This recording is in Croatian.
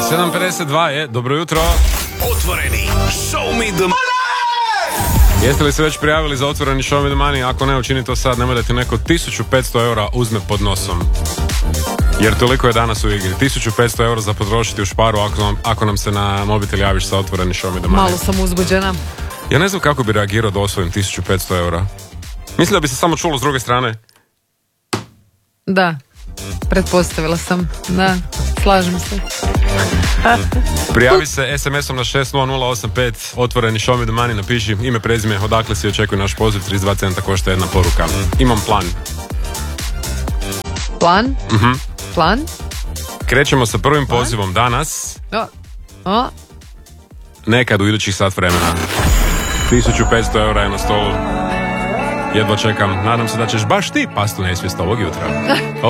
7:52 je, dobro jutro. Otvoreni, show me the money! Jeste li se već prijavili za otvoreni show me the money? Ako ne, učini to sad, nemoj da ti neko 1500 eura uzme pod nosom. Jer toliko je danas u igri. 1500 eura za potrošiti u Šparu ako nam se na mobitel javiš sa otvoreni show me the money. Malo sam uzbuđena. Ja ne znam kako bi reagirao da osvojim 1500 eura. Mislim da bi se samo čulo s druge strane. Da, pretpostavila sam. Da, slažem se. Prijavi se SMS-om na 60085, otvoreni show me the money, napiši ime, prezime, odakle si, očekuj naš poziv, 32 centa košta jedna poruka. Imam plan. Plan? Plan? Krećemo sa prvim pozivom danas. Nekad u idućih sat vremena. 1500 eura je na stolu. Jedva čekam. Nadam se da ćeš baš ti pasti u nesvijest ovog jutra.